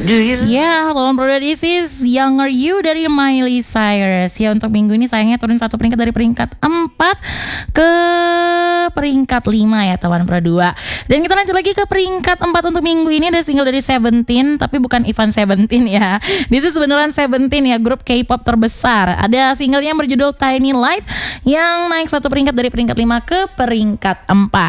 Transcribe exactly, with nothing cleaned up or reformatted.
Ya, Lawan Bro, this is Younger You dari Miley Cyrus. Ya, untuk minggu ini sayangnya turun satu peringkat dari peringkat empat ke peringkat lima ya, Tawan Pro dua. Dan kita lanjut lagi ke peringkat empat untuk minggu ini. Ada single dari Seventeen, tapi bukan Ivan Seventeen ya. This is beneran Seventeen ya, grup K-pop terbesar. Ada singlenya yang berjudul Tiny Light yang naik satu peringkat dari peringkat lima ke peringkat empat.